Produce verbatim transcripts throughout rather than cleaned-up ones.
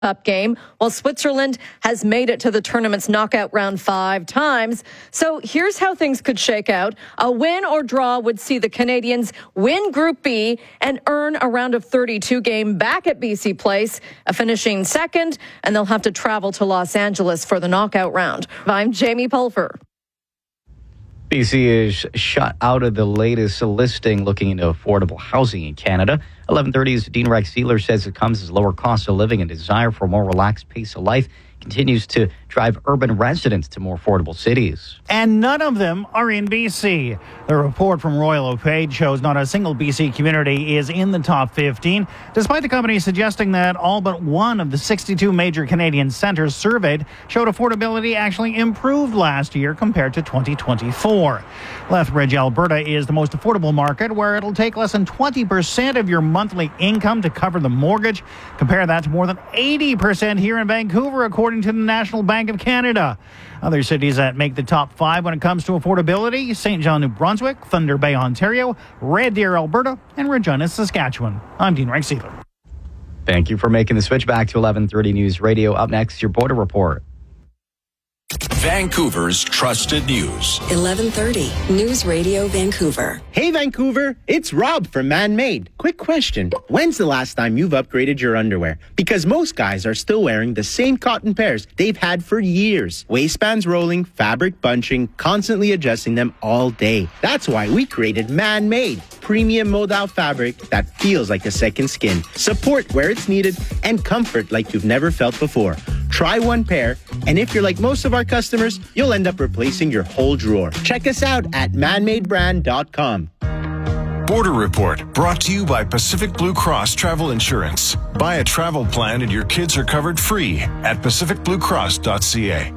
Cup game. Well, Switzerland has made it to the tournament's knockout round five times. So here's how things could shake out. A win or draw would see the Canadians win Group B and earn a round of thirty-two game back at B C Place, finishing second, and they'll have to travel to Los Angeles for the knockout round. I'm Jamie Pulver. B C is shut out of the latest listing looking into affordable housing in Canada. eleven thirty's Dean Rex Sealer says it comes as lower cost of living and desire for a more relaxed pace of life continues to drive urban residents to more affordable cities. And none of them are in B C. The report from Royal LePage shows not a single B C community is in the top fifteen, despite the company suggesting that all but one of the sixty-two major Canadian centres surveyed showed affordability actually improved last year compared to twenty twenty-four. Lethbridge, Alberta is the most affordable market, where it'll take less than twenty percent of your monthly income to cover the mortgage. Compare that to more than eighty percent here in Vancouver, according to the National Bank of Canada. Other cities that make the top five when it comes to affordability: Saint John, New Brunswick, Thunder Bay, Ontario, Red Deer, Alberta, and Regina, Saskatchewan. I'm Dean Rex Sealer. Thank you for making the switch back to eleven thirty News Radio. Up next, your border report. Vancouver's trusted news. eleven thirty News Radio Vancouver. Hey Vancouver, it's Rob from Man-Made. Quick question. When's the last time you've upgraded your underwear? Because most guys are still wearing the same cotton pairs they've had for years. Waistbands rolling, fabric bunching, constantly adjusting them all day. That's why we created Man-Made. Premium modal fabric that feels like a second skin. Support where it's needed and comfort like you've never felt before. Try one pair, and if you're like most of our customers, you'll end up replacing your whole drawer. Check us out at man made brand dot com. Border Report brought to you by Pacific Blue Cross Travel Insurance. Buy a travel plan and your kids are covered free at pacific blue cross dot c a.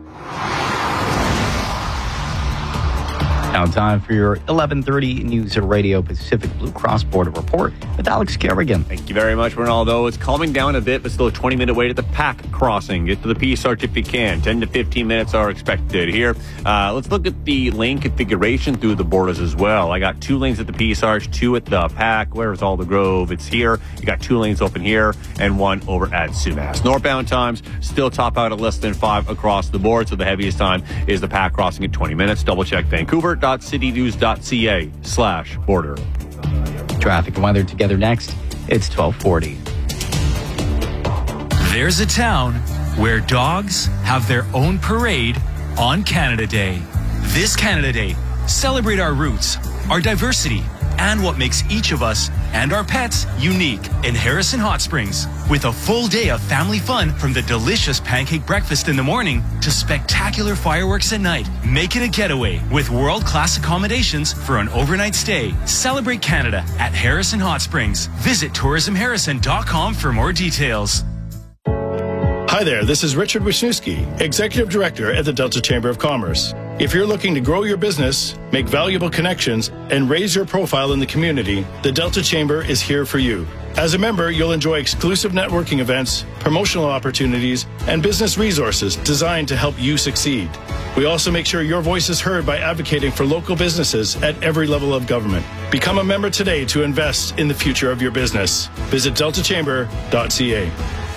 Now time for your eleven thirty News Radio Pacific Blue Cross Border Report with Alex Kerrigan. Thank you very much, Ronaldo. It's calming down a bit, but still a twenty-minute wait at the Pack crossing. Get to the Peace Arch if you can. ten to fifteen minutes are expected here. Uh, let's look at the lane configuration through the borders as well. I got two lanes at the Peace Arch, two at the Pack. Where's Alder Grove? It's here. You got two lanes open here and one over at Sumas. Northbound times still top out at less than five across the board, so the heaviest time is the Pack crossing at twenty minutes. Double check Vancouver. citynews.ca slash border. Traffic and weather together next. It's twelve forty. There's a town where dogs have their own parade on Canada Day. This Canada Day, celebrate our roots, our diversity, and what makes each of us and our pets unique in Harrison Hot Springs. With a full day of family fun, from the delicious pancake breakfast in the morning to spectacular fireworks at night. Make it a getaway with world-class accommodations for an overnight stay. Celebrate Canada at Harrison Hot Springs. Visit tourism harrison dot com for more details. Hi there, this is Richard Wisniewski, Executive Director at the Delta Chamber of Commerce. If you're looking to grow your business, make valuable connections, and raise your profile in the community, the Delta Chamber is here for you. As a member, you'll enjoy exclusive networking events, promotional opportunities, and business resources designed to help you succeed. We also make sure your voice is heard by advocating for local businesses at every level of government. Become a member today to invest in the future of your business. Visit delta chamber dot c a.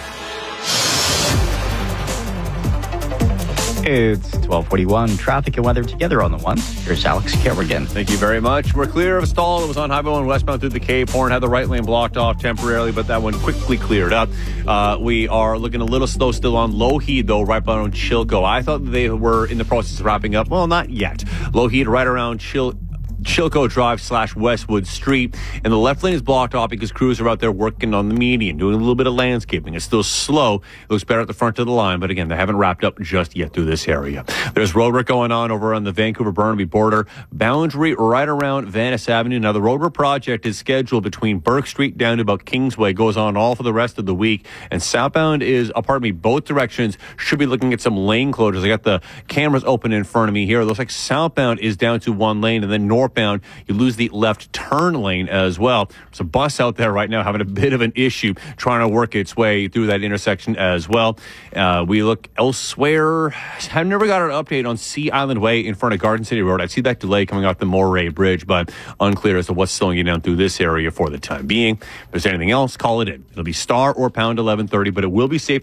It's twelve forty-one. Traffic and weather together on the one. Here's Alex Kerrigan. Thank you very much. We're clear of a stall that was on Highway one westbound through the Cape Horn. Had the right lane blocked off temporarily, but that one quickly cleared up. Uh, we are looking a little slow still on Lougheed, though, right around Chilco. I thought they were in the process of wrapping up. Well, not yet. Lougheed right around Chil- Chilco Drive slash Westwood Street, and the left lane is blocked off because crews are out there working on the median, doing a little bit of landscaping. It's still slow. It looks better at the front of the line, but again, they haven't wrapped up just yet through this area. There's road work going on over on the Vancouver-Burnaby border boundary right around Venice Avenue. Now, the road work project is scheduled between Burke Street down to about Kingsway, goes on all for the rest of the week, and southbound is, uh, pardon me, both directions should be looking at some lane closures. I got the cameras open in front of me here. It looks like southbound is down to one lane, and then north northbound, you lose the left turn lane as well. There's a bus out there right now having a bit of an issue trying to work its way through that intersection as well. Uh, we look elsewhere. I've never got an update on Sea Island Way in front of Garden City Road. I see that delay coming off the Moray Bridge, but unclear as to what's slowing you down through this area for the time being. If there's anything else, call it in. It'll be star or pound eleven thirty, but it will be safe